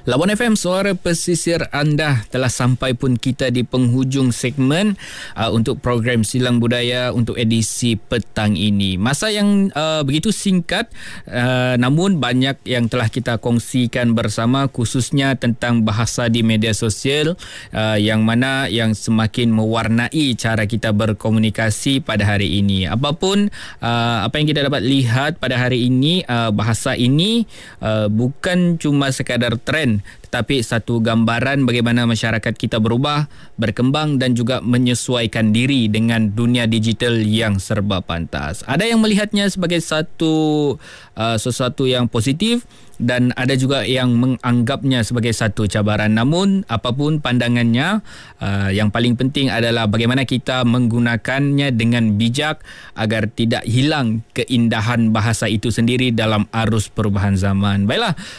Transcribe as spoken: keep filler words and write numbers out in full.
Labuan F M, suara pesisir anda. Telah sampai pun kita di penghujung segmen uh, untuk program Silang Budaya untuk edisi petang ini. Masa yang uh, begitu singkat, uh, namun banyak yang telah kita kongsikan bersama, khususnya tentang bahasa di media sosial, uh, yang mana yang semakin mewarnai cara kita berkomunikasi pada hari ini. Apapun uh, apa yang kita dapat lihat pada hari ini, uh, bahasa ini uh, bukan cuma sekadar trend, tetapi satu gambaran bagaimana masyarakat kita berubah, berkembang dan juga menyesuaikan diri dengan dunia digital yang serba pantas. Ada yang melihatnya sebagai satu uh, sesuatu yang positif dan ada juga yang menganggapnya sebagai satu cabaran. Namun apapun pandangannya, uh, yang paling penting adalah bagaimana kita menggunakannya dengan bijak agar tidak hilang keindahan bahasa itu sendiri dalam arus perubahan zaman. Baiklah,